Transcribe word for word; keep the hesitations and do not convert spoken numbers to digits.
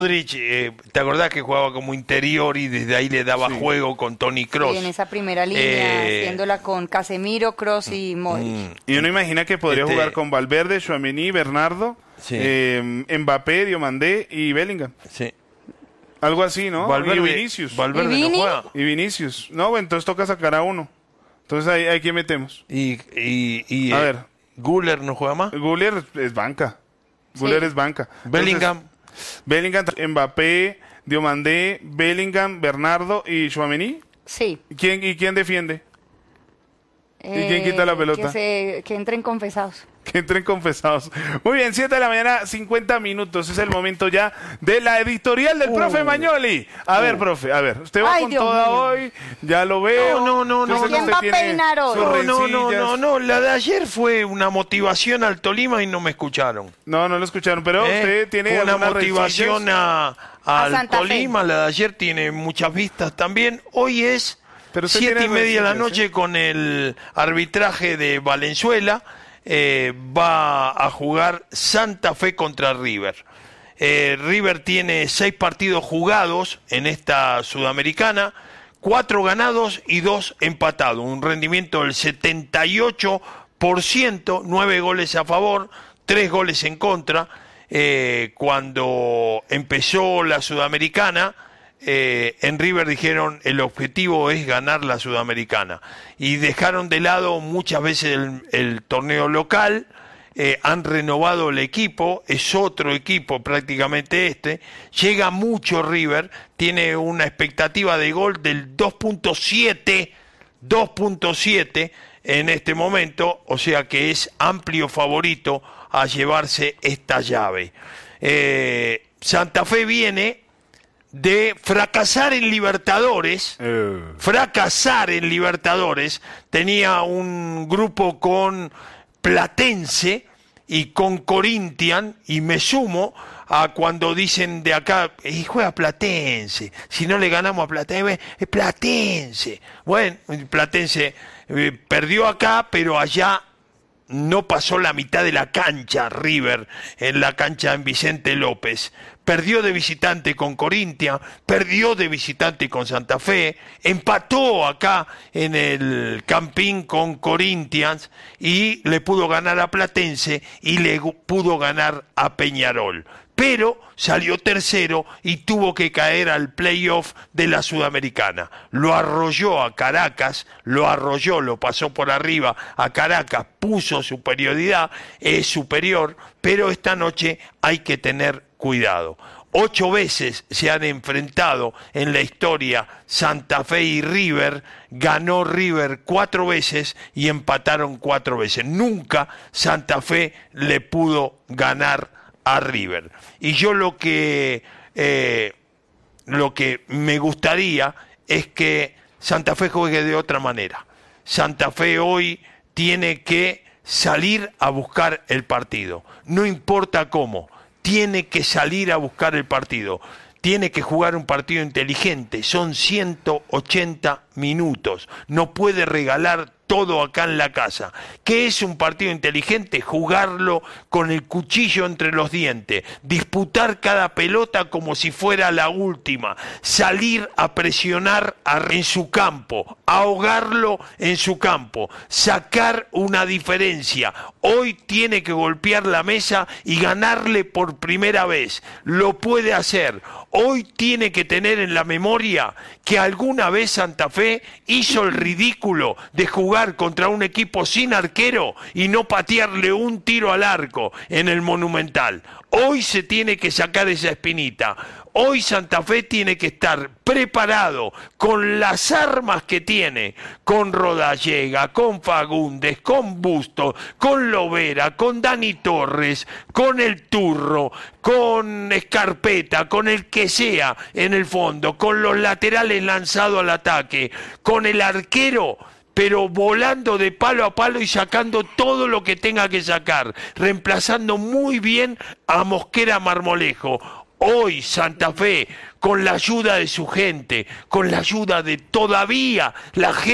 Modric, eh, ¿te acordás que jugaba como interior y desde ahí le daba sí. juego con Toni Kroos? Sí, en esa primera línea, eh, haciéndola con Casemiro, Kroos y Modric. Mm, y uno imagina que podría este, jugar con Valverde, Tchouaméni, Bernardo, sí. eh, Mbappé, Diomandé y Bellingham. Sí. Algo así, ¿no? Valverde, y Vinicius. Valverde ¿Y no juega. Y Vinicius. No, bueno, entonces toca sacar a uno. Entonces ahí, ahí ¿quién metemos? Y, y, y a eh, ver. ¿Güler no juega más? Güler es banca. Güler sí. es banca. Bellingham. Entonces, Bellingham, Mbappé, Diomandé, Bellingham, Bernardo y Tchouaméni. Sí. ¿Quién, ¿Y quién defiende? Eh, ¿Y quién quita la pelota? Que, se, que entren confesados. Que entren confesados. Muy bien, siete de la mañana, cincuenta minutos. Es el momento ya de la editorial del uh, profe Magnoli. A uh. ver, profe, a ver. Usted va Ay, con Dios toda mío. hoy, ya lo veo. No, no, no. no ¿Quién va a peinar hoy? No, no, no, no, no. La de ayer fue una motivación al Tolima y no me escucharon. No, no lo escucharon, pero ¿Eh? usted tiene una motivación a, al a Tolima. Fe. La de ayer tiene muchas vistas también. Hoy es pero siete y media de la noche ¿eh? con el arbitraje de Valenzuela. Eh, va a jugar Santa Fe contra River. Eh, River tiene seis partidos jugados en esta Sudamericana, cuatro ganados y dos empatados, un rendimiento del setenta y ocho por ciento, nueve goles a favor, tres goles en contra. Eh, cuando empezó la Sudamericana, Eh, en River dijeron el objetivo es ganar la Sudamericana y dejaron de lado muchas veces el, el torneo local. Eh, han renovado el equipo, es otro equipo prácticamente este, llega mucho River, tiene una expectativa de gol del dos punto siete en este momento, o sea que es amplio favorito a llevarse esta llave. eh, Santa Fe viene de fracasar en Libertadores, uh. fracasar en Libertadores, tenía un grupo con Platense y con Corinthians, y me sumo a cuando dicen de acá, y juega Platense, si no le ganamos a Platense, es Platense. Bueno, Platense eh, perdió acá, pero allá no pasó la mitad de la cancha River, en la cancha en Vicente López. Perdió de visitante con Corinthians, perdió de visitante con Santa Fe, empató acá en el Campín con Corinthians y le pudo ganar a Platense y le pudo ganar a Peñarol. Pero salió tercero y tuvo que caer al playoff de la Sudamericana. Lo arrolló a Caracas, lo arrolló, lo pasó por arriba a Caracas, puso superioridad, es superior, pero esta noche hay que tener cuidado. Ocho veces se han enfrentado en la historia Santa Fe y River, ganó River cuatro veces y empataron cuatro veces. Nunca Santa Fe le pudo ganar a River. Y yo lo que eh, lo que me gustaría es que Santa Fe juegue de otra manera. Santa Fe hoy tiene que salir a buscar el partido, no importa cómo, tiene que salir a buscar el partido, tiene que jugar un partido inteligente, son ciento ochenta minutos, no puede regalar todo acá en la casa. ¿Qué es un partido inteligente? Jugarlo con el cuchillo entre los dientes, disputar cada pelota como si fuera la última, salir a presionar en su campo, ahogarlo en su campo, sacar una diferencia. Hoy tiene que golpear la mesa y ganarle por primera vez. Lo puede hacer. Hoy tiene que tener en la memoria que alguna vez Santa Fe hizo el ridículo de jugar contra un equipo sin arquero y no patearle un tiro al arco en el Monumental. Hoy se tiene que sacar esa espinita. Hoy Santa Fe tiene que estar preparado con las armas que tiene, con Rodallega, con Fagundes, con Bustos, con Lovera, con Dani Torres, con el Turro, con Escarpeta, con el que sea en el fondo, con los laterales lanzados al ataque, con el arquero, pero volando de palo a palo y sacando todo lo que tenga que sacar, reemplazando muy bien a Mosquera Marmolejo. Hoy Santa Fe, con la ayuda de su gente, con la ayuda de todavía la gente,